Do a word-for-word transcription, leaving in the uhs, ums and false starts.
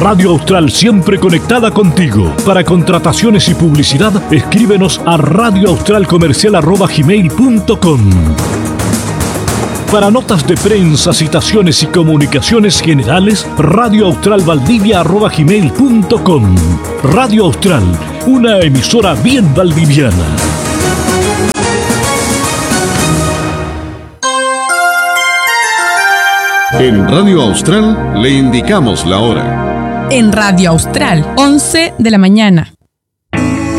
Radio Austral, siempre conectada contigo. Para contrataciones y publicidad, escríbenos a radioaustralcomercial arroba gmail punto com. Para notas de prensa, citaciones y comunicaciones generales, radioaustralvaldivia arroba gmail punto com. Radio Austral, una emisora bien valdiviana. En Radio Austral le indicamos la hora. En Radio Austral, once de la mañana.